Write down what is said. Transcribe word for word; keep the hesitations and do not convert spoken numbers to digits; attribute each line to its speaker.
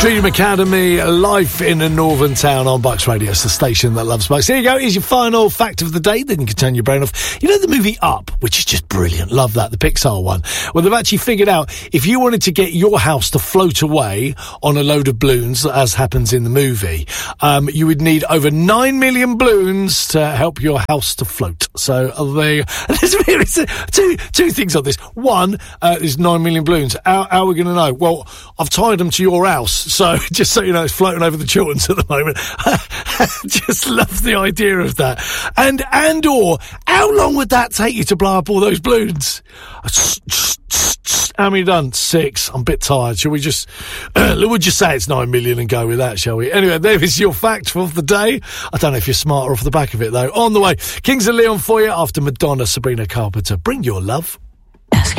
Speaker 1: Dream Academy, life in a northern town on Bucks Radio. It's the station that loves Bucks. There you go. Here's your final fact of the day. Then you can turn your brain off. You know the movie Up, which is just brilliant. Love that. The Pixar one. Well, they've actually figured out if you wanted to get your house to float away on a load of balloons, as happens in the movie, um, you would need over nine million balloons to help your house to float. So uh, they, there's two, two things on this. One, uh, there's nine million balloons. How, how are we going to know? Well, I've tied them to your house. So, just so you know, it's floating over the Chilterns at the moment. Just love the idea of that. And, and or, how long would that take you to blow up all those balloons? How many done? Six. I'm a bit tired. Shall we just, uh, we'll just say it's nine million and go with that, shall we? Anyway, there is your fact of the day. I don't know if you're smarter off the back of it, though. On the way, Kings of Leon for you after Madonna, Sabrina Carpenter. Bring your love.